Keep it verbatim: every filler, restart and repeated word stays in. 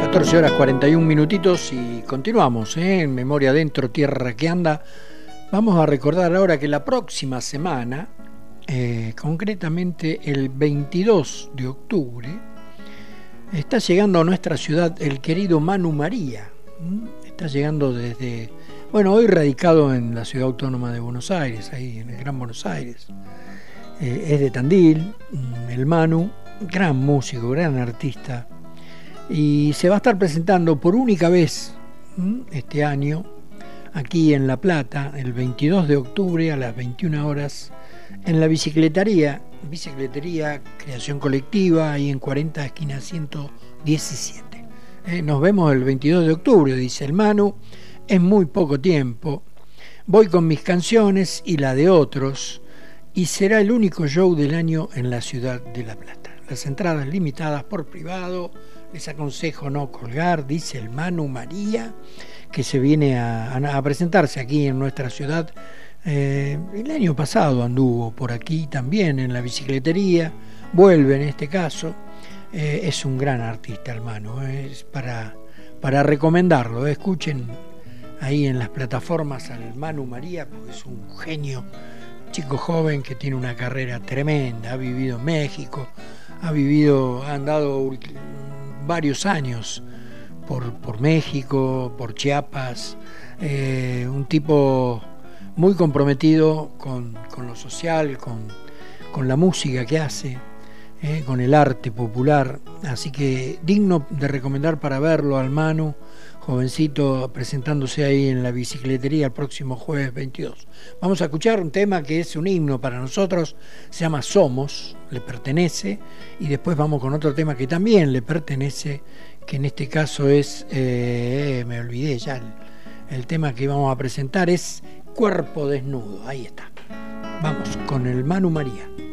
catorce horas cuarenta y un minutitos y continuamos ¿eh? en Memoria Adentro, Tierra que Anda. Vamos a recordar ahora que la próxima semana, eh, concretamente el veintidós de octubre, está llegando a nuestra ciudad el querido Manu María. Está llegando desde, bueno, hoy radicado en la ciudad autónoma de Buenos Aires, ahí en el Gran Buenos Aires. Eh, es de Tandil, el Manu, gran músico, gran artista. Y se va a estar presentando por única vez este año aquí en La Plata, el veintidós de octubre a las veintiuna horas, en la bicicletería, bicicletería Creación Colectiva, ahí en cuarenta esquina ciento diecisiete. Eh, nos vemos el veintidós de octubre, dice el Manu, es muy poco tiempo. Voy con mis canciones y la de otros, y será el único show del año en la ciudad de La Plata. Las entradas limitadas por privado. Les aconsejo no colgar, dice el Manu María, que se viene a, a presentarse aquí en nuestra ciudad. Eh, el año pasado anduvo por aquí también en la bicicletería, vuelve en este caso. Eh, es un gran artista el Manu, eh, es para, para recomendarlo. Eh. Escuchen ahí en las plataformas al Manu María, porque es un genio, chico joven que tiene una carrera tremenda, ha vivido en México, ha vivido, ha andado varios años por, por México, por Chiapas, eh, un tipo muy comprometido con, con lo social, con, con la música que hace, eh, con el arte popular, así que digno de recomendar para verlo al Manu, jovencito, presentándose ahí en la bicicletería el próximo jueves veintidós. Vamos a escuchar un tema que es un himno para nosotros, se llama Somos, le pertenece, y después vamos con otro tema que también le pertenece, que en este caso es, eh, me olvidé ya, el, el tema que vamos a presentar es Cuerpo Desnudo, ahí está. Vamos con el Manu María.